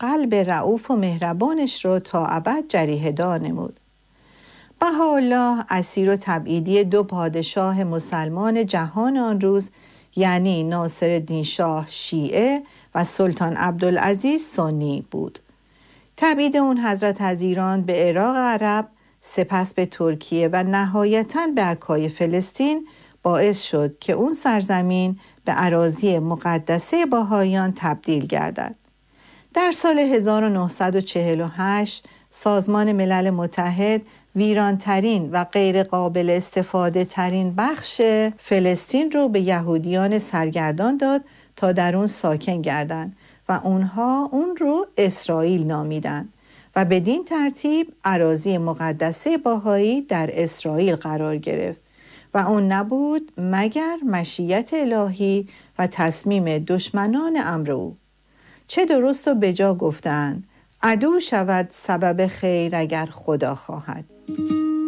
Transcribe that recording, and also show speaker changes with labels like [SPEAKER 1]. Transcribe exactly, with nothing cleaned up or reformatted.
[SPEAKER 1] قلب رئوف و مهربانش را تا ابد جریحه دار نمود. بهاءالله اسیر و تبعیدی دو پادشاه مسلمان جهان آن روز، یعنی ناصرالدین شاه شیعه و سلطان عبدالعزیز سنی بود. تبعید اون حضرت از ایران به عراق عرب، سپس به ترکیه و نهایتاً به عکای فلسطین باعث شد که اون سرزمین به اراضی مقدسه بهائیان تبدیل گردد. در سال هزار و نهصد و چهل و هشت سازمان ملل متحد ویرانترین و غیر قابل استفاده ترین بخش فلسطین رو به یهودیان سرگردان داد تا در اون ساکن گردند و اونها اون رو اسرائیل نامیدن و بدین ترتیب اراضی مقدسه بهایی در اسرائیل قرار گرفت و اون نبود مگر مشیت الهی و تصمیم دشمنان امر او. چه درست و بجا گفتند: عدو شود سبب خیر اگر خدا خواهد.